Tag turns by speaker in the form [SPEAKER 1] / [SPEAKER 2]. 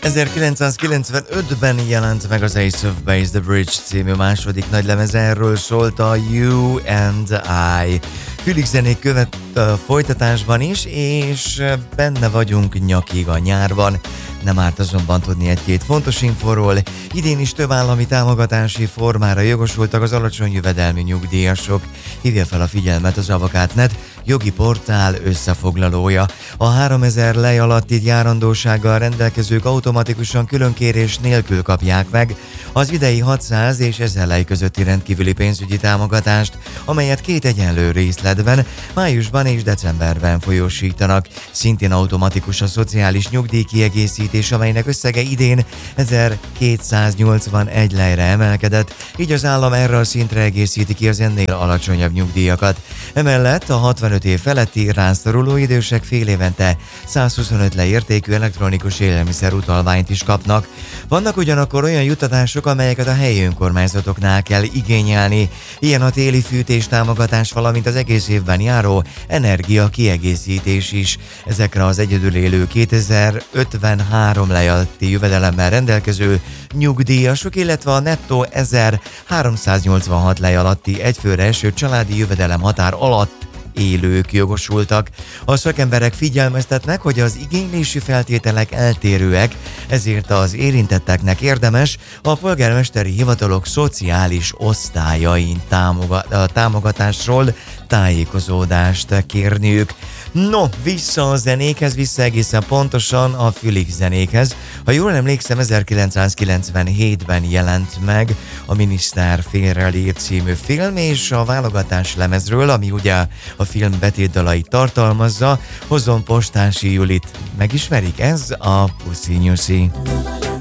[SPEAKER 1] 1995-ben jelent meg az Ace of Base The Bridge című második nagylemez, erről szólt a You and I. Fülig zenék követ a folytatásban is, és benne vagyunk nyakig a nyárban. Nem árt azonban tudni egy-két fontos infóról. Idén is több állami támogatási formára jogosultak az alacsony jövedelmű nyugdíjasok. Hívja fel a figyelmet az Avakát.net jogi portál összefoglalója. A 3000 lej alatti járandósággal rendelkezők automatikusan különkérés nélkül kapják meg az idei 600 és 1000 lej közötti rendkívüli pénzügyi támogatást, amelyet két egyenlő részletben, májusban és decemberben folyósítanak. Szintén automatikus a szociális nyugdíjkiegészítés, amelynek összege idén 1281 lejre emelkedett, így az állam erre a szintre egészíti ki az ennél alacsonyabb nyugdíjakat. Emellett a 65 év feletti rászoruló idősek fél évente 125 lej értékű elektronikus élelmiszer utalványt is kapnak. Vannak ugyanakkor olyan juttatások, amelyeket a helyi önkormányzatoknál kell igényelni. Ilyen a téli fűtés támogatás, valamint az egész évben járó energia kiegészítés is. Ezekre az egyedül élő 2053 lej alatti jövedelemmel rendelkező nyugdíjasok, illetve a nettó 1386 lej alatti egyfőre eső családi jövedelem határ alatt élők jogosultak. A szakemberek figyelmeztetnek, hogy az igénylési feltételek eltérőek, ezért az érintetteknek érdemes a polgármesteri hivatalok szociális osztályain támogatásról tájékozódást kérniük. No, vissza a zenékhez, vissza egészen pontosan a Fülig zenékhez. Ha jól emlékszem, 1997-ben jelent meg a Miniszter félrelép című film, és a válogatás lemezről, ami ugye a film betétdalait tartalmazza, hozzon Postási Julit. Megismerik? Ez a Puszi Nyuszi.